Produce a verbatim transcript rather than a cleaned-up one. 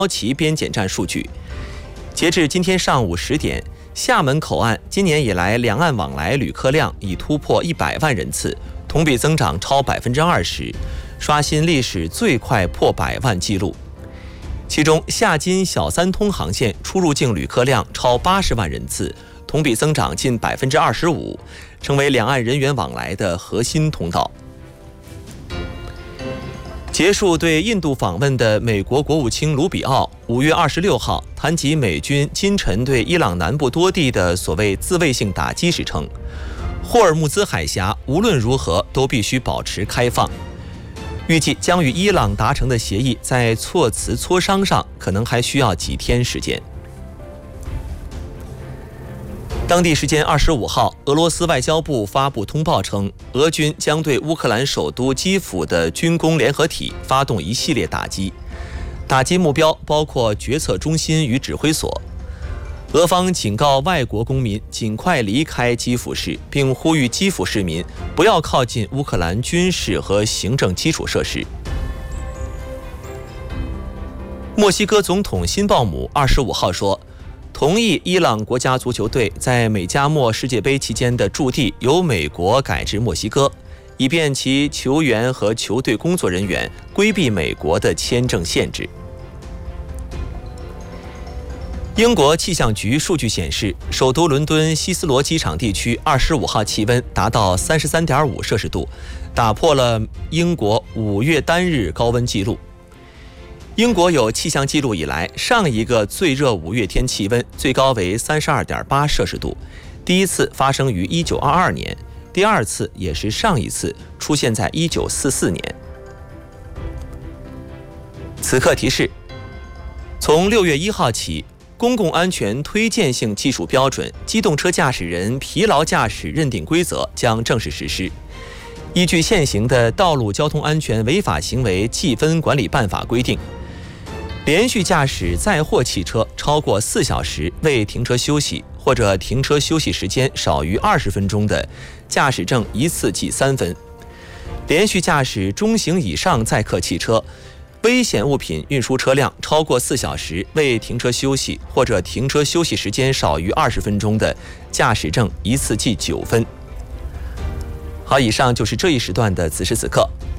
旗边检站数据，截至今天上午十点，厦门口岸今年以来两岸往来旅客量已突破一百万人次，同比增长超百分之二十，刷新历史最快破百万纪录。其中，厦金小三通航线出入境旅客量超八十万人次，同比增长近百分之二十五，成为两岸人员往来的核心通道。结束对印度访问的美国国务卿卢比奥，五月二十六号谈及美军今晨对伊朗南部多地的所谓自卫性打击时称，霍尔木兹海峡无论如何都必须保持开放。预计将与伊朗达成的协议在措辞磋商上可能还需要几天时间。当地时间二十五号，俄罗斯外交部发布通报称，俄军将对乌克兰首都基辅的军工联合体发动一系列打击，打击目标包括决策中心与指挥所。俄方警告外国公民尽快离开基辅市，并呼吁基辅市民不要靠近乌克兰军事和行政基础设施。墨西哥总统辛鲍姆二十五号说，同意伊朗国家足球队在美加墨世界杯期间的驻地由美国改至墨西哥，以便其球员和球队工作人员规避美国的签证限制。英国气象局数据显示，首都伦敦希斯罗机场地区二十五号气温达到 三十三点五摄氏度，打破了英国五月单日高温纪录。英国有气象记录以来上一个最热五月天气温最高为 三十二点八摄氏度，第一次发生于一九二二年，第二次也是上一次出现在一九四四年。此刻提示：从六月一号起，公共安全推荐性技术标准机动车驾驶人疲劳驾驶认定规则将正式实施。依据现行的《道路交通安全违法行为记分管理办法》规定，连续驾驶载货汽车超过四小时未停车休息，或者停车休息时间少于二十分钟的，驾驶证一次记三分；连续驾驶中型以上载客汽车、危险物品运输车辆超过四小时未停车休息，或者停车休息时间少于二十分钟的，驾驶证一次记九分。好，以上就是这一时段的此时此刻。